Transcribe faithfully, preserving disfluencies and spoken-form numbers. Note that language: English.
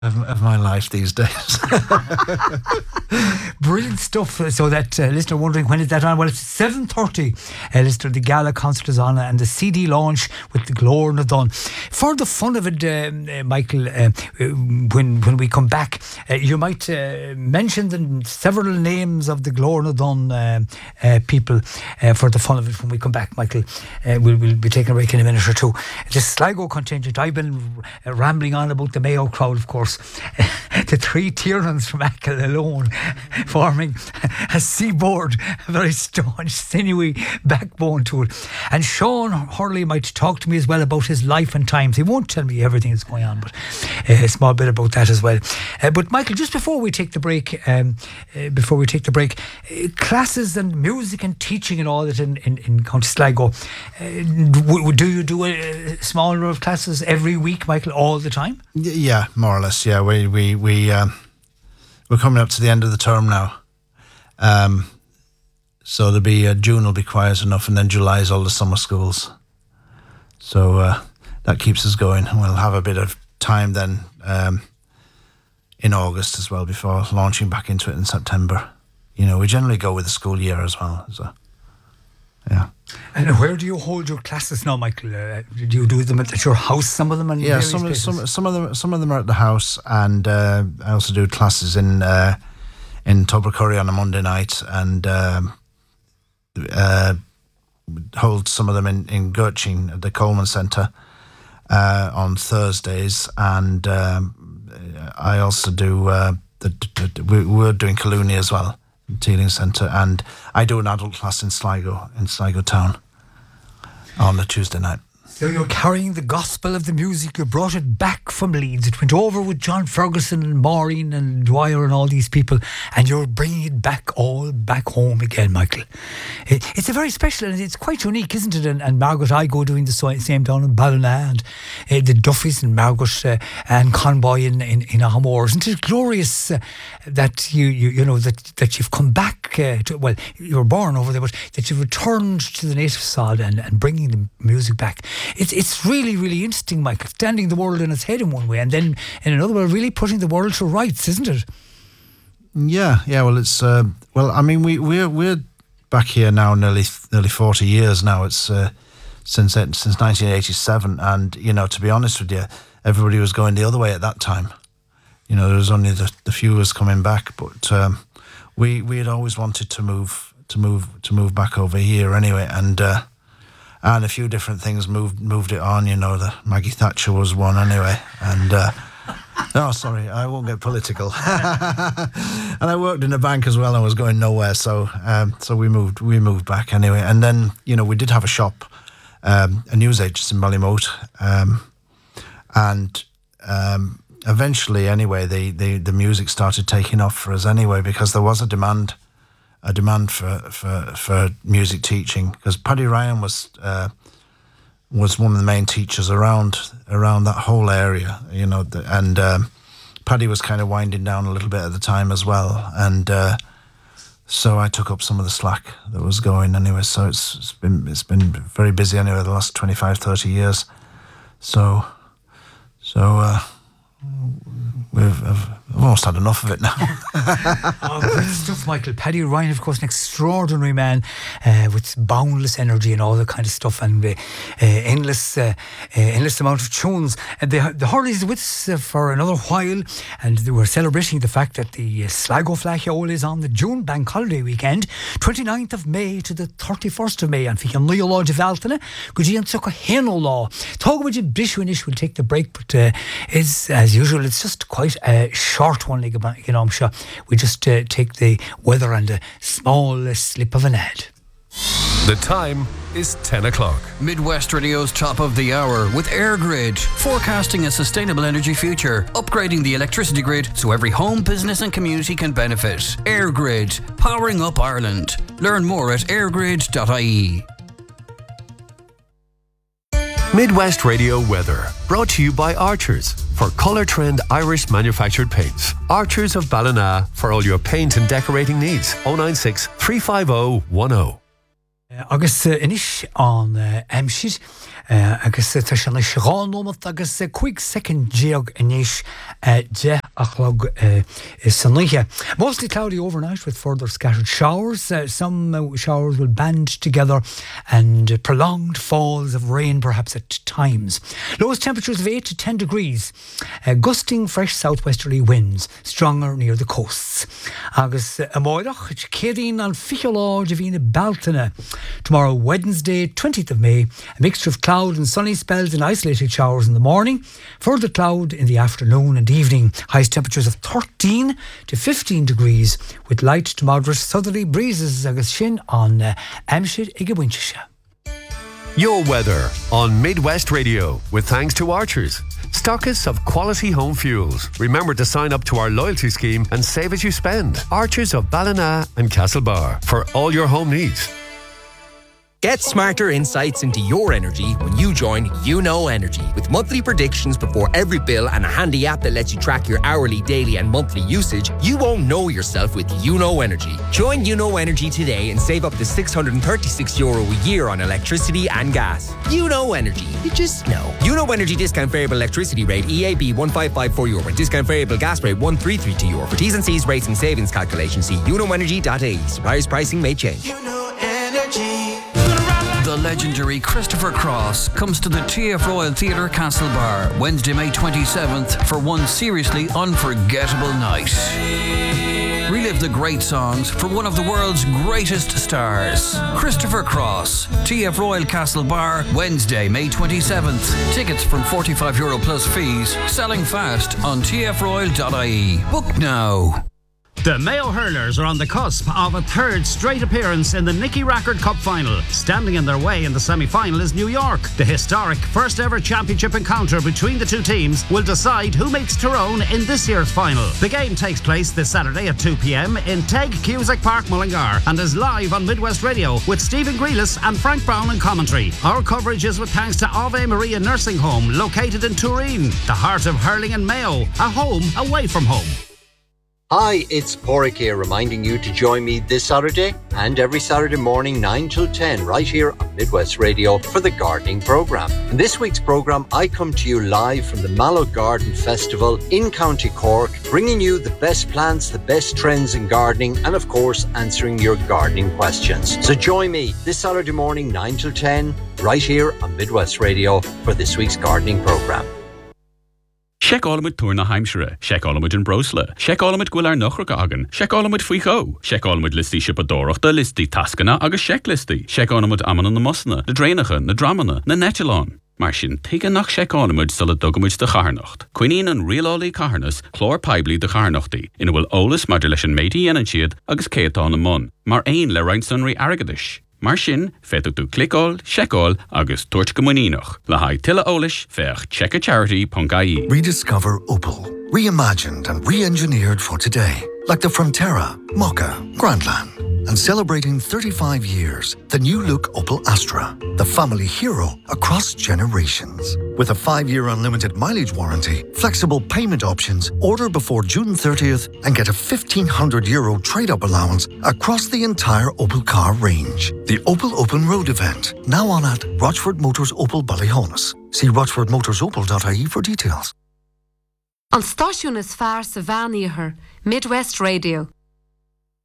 Of, of my life these days. Brilliant stuff. So that uh, listener wondering when is that on? Well, it's seven thirty. Uh, listener, the gala concert is on, and the C D launch with the Glór na Dun. For the fun of it, uh, uh, Michael, uh, when when we come back, uh, you might uh, mention the several names of the Glór na Dun uh, uh, people uh, for the fun of it when we come back, Michael. Uh, we'll, we'll be taking a break in a minute or two. The Sligo contingent. I've been uh, rambling on about the Mayo crowd, of course. The three Tyrans from Achill alone forming a seaboard, a very staunch, sinewy backbone to it. And Sean Hurley might talk to me as well about his life and times. He won't tell me everything that's going on, but uh, a small bit about that as well. Uh, but Michael, just before we take the break, um, uh, before we take the break, uh, classes and music and teaching and all that in, in, in County Sligo, uh, do, do you do a, a small number of classes every week, Michael, all the time? Yeah, more or less. Yeah, we we we um, we're coming up to the end of the term now, um, so there'll be uh, June will be quiet enough, and then July is all the summer schools. So uh, that keeps us going. We'll have a bit of time then um, in August as well before launching back into it in September. You know, we generally go with the school year as well. So yeah. And where do you hold your classes now, Michael? Uh, do you do them at your house? Some of them, and yeah, some of, some some of them some of them are at the house, and uh, I also do classes in uh, in Tubbercurry on a Monday night, and um, uh, hold some of them in in Gurchin at the Coleman Centre uh, on Thursdays, and um, I also do uh, the, the, the we, we're doing Colonia as well. Teeling Centre, and I do an adult class in Sligo, in Sligo town, on a Tuesday night. So you're carrying the gospel of the music. You brought it back from Leeds. It went over with John Ferguson and Maureen and Dwyer and all these people, and you're bringing it back all back home again, Michael. It, it's a very special, and it's quite unique, isn't it? And, and Margaret Igo doing the same down in Ballina, and uh, the Duffys and Margaret uh, and Conboy in in, in Ahmore. Isn't it glorious uh, that you, you you know that that you've come back uh, to, well, you were born over there, but that you've returned to the native sod and, and bringing the music back. It's it's really, really interesting, Michael, standing the world on its head in one way, and then in another way, really putting the world to rights, isn't it? Yeah, yeah. Well, it's uh, well. I mean, we we're we're back here now, nearly nearly forty years now. It's uh, since since nineteen eighty-seven, and you know, to be honest with you, everybody was going the other way at that time. You know, there was only the, the few of us coming back, but um, we we had always wanted to move to move to move back over here anyway, and. Uh, And a few different things moved moved it on, you know. The Maggie Thatcher was one anyway, and uh, oh, sorry, I won't get political. And I worked in a bank as well. I was going nowhere, so um, so we moved we moved back anyway. And then you know we did have a shop, um, a news agency in Ballymote, um, and um, eventually, anyway, the, the the music started taking off for us anyway, because there was a demand. A demand for, for, for music teaching, because Paddy Ryan was uh, was one of the main teachers around around that whole area, you know, the, and um, Paddy was kind of winding down a little bit at the time as well, and uh, so I took up some of the slack that was going anyway. So it's, it's been it's been very busy anyway the last twenty-five, thirty years. So so. Uh, We've I've almost had enough of it now. Oh, great stuff, Michael. Paddy Ryan, of course, an extraordinary man uh, with boundless energy and all that kind of stuff, and uh, uh, endless, uh, uh, endless amount of tunes. And the the Hurleys are with us uh, for another while, and they were celebrating the fact that the uh, Sligo Flachiola is on the June bank holiday weekend, twenty-ninth of May to the thirty-first of May, and Ficha Niolaw de Valtana, Gujian Suka Heno Law. Talk about it, Brishwinish will take the break, but uh, is as usual, it's just quite a short one, like you know, I'm sure. We just uh, take the weather and a small uh, slip of an ad. The time is ten o'clock. Midwest Radio's top of the hour with AirGrid, forecasting a sustainable energy future, upgrading the electricity grid so every home, business and community can benefit. AirGrid, powering up Ireland. Learn more at airgrid dot I E. Midwest Radio weather, brought to you by Archers for Colour Trend Irish manufactured paints. Archers of Ballina for all your paint and decorating needs. oh nine six, three five oh, one oh. Agus uh, inis an uh, Emshid uh, agus uh, tá se leis ránómat agus uh, quick second geog inis uh, de achlog uh, sanliche. Mostly cloudy overnight with further scattered showers. Uh, some uh, showers will band together and uh, prolonged falls of rain perhaps at times. Lowest temperatures of eight to ten degrees. Uh, gusting fresh southwesterly winds, stronger near the coasts. Agus uh, amoidach, cédín an ficheolá de bhína Baltana. Tomorrow, Wednesday, twentieth of May, a mixture of cloud and sunny spells and isolated showers in the morning, further cloud in the afternoon and evening. Highest temperatures of thirteen to fifteen degrees, with light to moderate southerly breezes agus sin on uh, Emshid ige Winchesha. Your weather on Midwest Radio, with thanks to Archers, stockists of quality home fuels. Remember to sign up to our loyalty scheme and save as you spend. Archers of Ballina and Castlebar for all your home needs. Get smarter insights into your energy when you join You Know Energy. With monthly predictions before every bill and a handy app that lets you track your hourly, daily and monthly usage, you won't know yourself with You Know Energy. Join You Know Energy today and save up to six hundred thirty-six euro a year on electricity and gas. You Know Energy. You just know. You Know Energy discount variable electricity rate E A B one five five four euro and discount variable gas rate one three three two euro. For T's and C's rates and savings calculations, see you know energy dot I E. Suppliers pricing may change. You Know Energy. The legendary Christopher Cross comes to the T F Royal Theatre Castlebar Wednesday, May twenty-seventh for one seriously unforgettable night. Relive the great songs from one of the world's greatest stars. Christopher Cross, T F Royal Castlebar, Wednesday, May twenty-seventh. Tickets from forty-five euro plus fees, selling fast on T F royal dot I E. Book now. The Mayo Hurlers are on the cusp of a third straight appearance in the Nicky Rackard Cup final. Standing in their way in the semi-final is New York. The historic first ever championship encounter between the two teams will decide who makes Tyrone in this year's final. The game takes place this Saturday at two p.m. in Teg Cusack Park, Mullingar, and is live on Midwest Radio with Stephen Grealis and Frank Brown in commentary. Our coverage is with thanks to Ave Maria Nursing Home, located in Turin, the heart of hurling and Mayo, a home away from home. Hi, it's Porrick here, reminding you to join me this Saturday and every Saturday morning nine till ten right here on Midwest Radio for the gardening programme. In this week's programme, I come to you live from the Mallow Garden Festival in County Cork, bringing you the best plants, the best trends in gardening, and of course answering your gardening questions. So join me this Saturday morning nine till ten right here on Midwest Radio for this week's gardening programme. Check Olamid Tourna Heimshire, check Olamid in Brosla, check Olamid Gwilar Nochra Agan, check Olamid Fuicho, check Olamid Listi Shipadorach, the Listi Taskana, Agus check Listi, check Olamid Amman and the Musna, the Drainacha, the Dramana, the Netchalon. Marsin, take a nach check Olamid Sula Dugumid the Charnacht. Quinine and real Oli Carnas, Chlor Pibli the Charnachti, in will Olis Modulation Mati and Shiad, Agus Kaeton and Mun, Mar Ain Le Reinsunri Aragadish. Mar sin, fetu tu clicol, checkol, agus torch gomuninoch. Lahai tilla olish, fech check a charity pongai. Rediscover Opel. Reimagined and re-engineered for today. Like the Frontera, Mokka, Grandland. And celebrating thirty-five years, the new look Opel Astra. The family hero across generations. With a five-year unlimited mileage warranty, flexible payment options, order before June thirtieth and get a fifteen hundred euro trade-up allowance across the entire Opel car range. The Opel Open Road event, now on at Rochford Motors Opel Ballyhonus. See rochford motors opel dot I E for details. An stáisiún is fearr sa bhean iarthair, Midwest Radio.